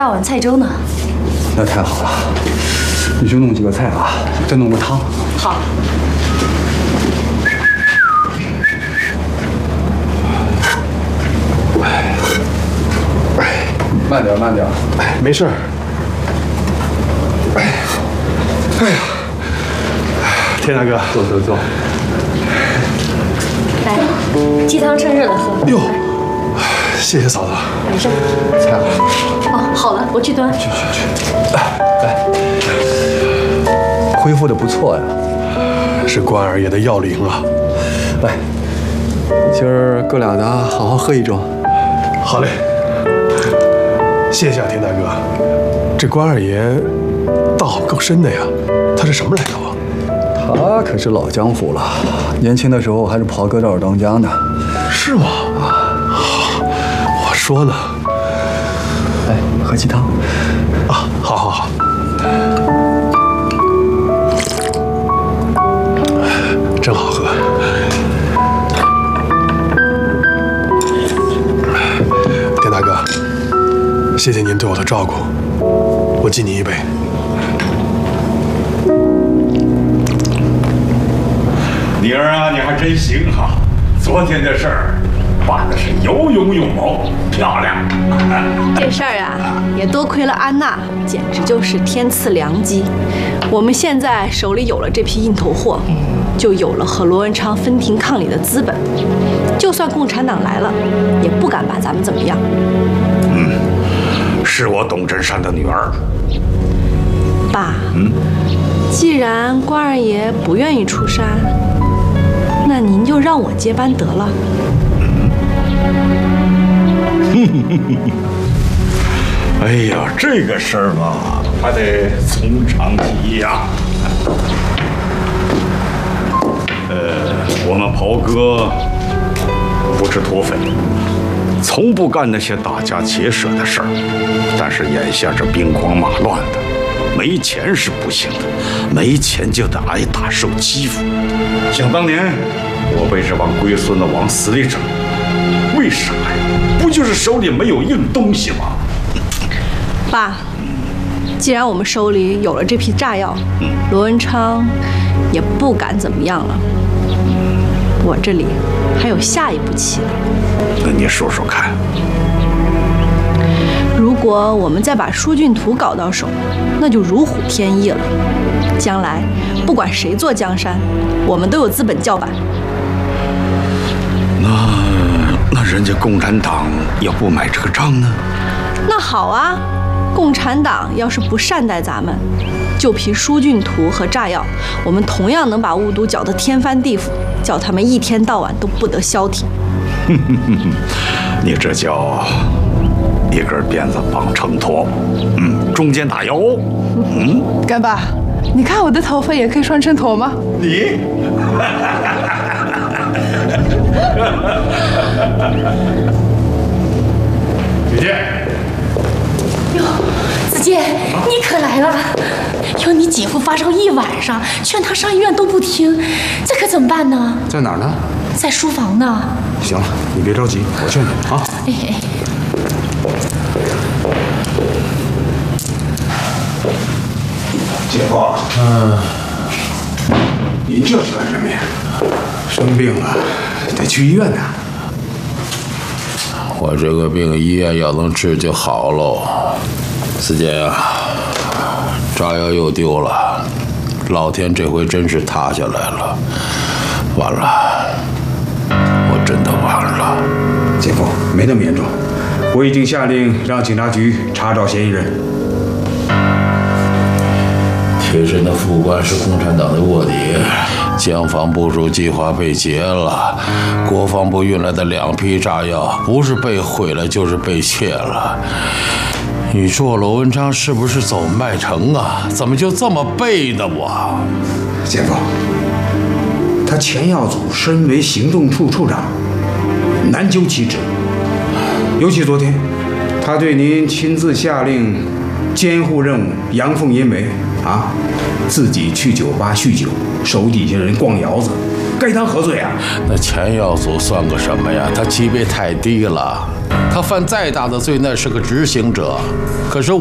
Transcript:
大碗菜粥呢。 那太好了，你去弄几个菜啊，再弄个汤。 好。 慢点，慢点。 哎，没事儿。哎呀，田大哥， 坐。 来，鸡汤趁热的喝。 哟，谢谢嫂子。 没事。 菜好。 哦，好了，我去端。 去。来，恢复的不错呀。 是关二爷的要领啊。 来，今儿哥俩的好好喝一盅。 好嘞。谢谢啊，田大哥。这关二爷道行够深的呀，他是什么来头啊？ 他可是老江湖了，年轻的时候还是袍哥这儿当家呢。 是吗？啊，我说呢。 来，喝鸡汤。 啊，好。真好喝。田大哥，谢谢您对我的照顾，我敬您一杯。 妮儿啊，你还真行哈！昨天的事儿办的是有勇有谋，漂亮。 这事儿啊，也多亏了安娜，简直就是天赐良机。我们现在手里有了这批硬头货，就有了和罗文昌分庭抗礼的资本。就算共产党来了，也不敢把咱们怎么样。 是我董振山的女儿。 爸，既然关二爷不愿意出山，那您就让我接班得了。 哎呀，这个事儿嘛，还得从长计议呀。我们袍哥不是土匪，从不干那些打家劫舍的事儿。但是眼下这兵荒马乱的，没钱是不行的，没钱就得挨打受欺负。想当年，我被这帮龟孙子往死里整，为啥呀？不就是手里没有硬东西吗？ 爸，既然我们手里有了这批炸药，罗文昌也不敢怎么样了。我这里还有下一步棋呢。 那你说说看。 如果我们再把舒俊图搞到手，那就如虎添翼了。将来不管谁做江山，我们都有资本叫板。 那人家共产党要不买这个账呢？ 那好啊，共产党要是不善待咱们，就凭舒俊图和炸药，我们同样能把雾都搅得天翻地覆，叫他们一天到晚都不得消停。 你这叫一根鞭子绑成坨，中间打腰。 干爸，你看我的头发也可以拴成坨吗？ 你，姐姐。 哟，子健，你可来了！哟，你姐夫发烧一晚上，劝他上医院都不听，这可怎么办呢？ 在哪儿呢？ 在书房呢。 行了，你别着急，我劝劝啊。 哎。 姐夫，您这是干什么呀？ 生病了，得去医院呢。 我这个病医院要能治就好喽。四姐呀，炸药又丢了，老天这回真是塌下来了，完了，我真的完了。 姐夫，没那么严重，我已经下令让警察局查找嫌疑人。 贴身的副官是共产党的卧底，江防部署计划被劫了，国防部运来的2批炸药不是被毁了就是被窃了。你说罗文昌是不是走麦城啊？怎么就这么背的我？ 姐夫，他钱耀祖身为行动处处长，难究其职。尤其昨天，他对您亲自下令监护任务阳奉阴违啊，自己去酒吧酗酒，手底下人逛窑子， 该当何罪啊？ 那钱耀祖算个什么呀？他级别太低了，他犯再大的罪，那是个执行者。可是